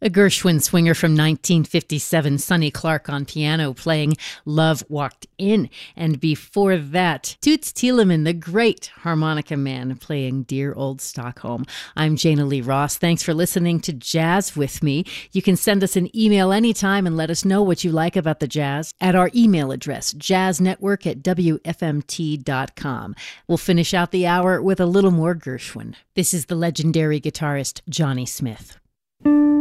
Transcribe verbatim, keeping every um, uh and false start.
A Gershwin swinger from nineteen fifty-seven, Sonny Clark on piano playing Love Walked In. And before that, Toots Thielemans, the great harmonica man, playing Dear Old Stockholm. I'm Jana Lee Ross. Thanks for listening to Jazz with me. You can send us an email anytime and let us know what you like about the jazz at our email address, jazznetwork at w f m t dot com. We'll finish out the hour with a little more Gershwin. This is the legendary guitarist Johnny Smith.